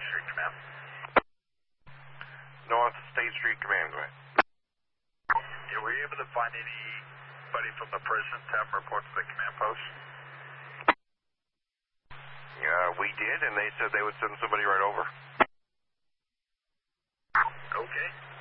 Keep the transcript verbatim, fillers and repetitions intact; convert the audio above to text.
State Street Command. North State Street Command, go ahead. Yeah, were you able to find anybody from the prison to have them report to the command post? Uh, we did, and they said they would send somebody right over. Okay.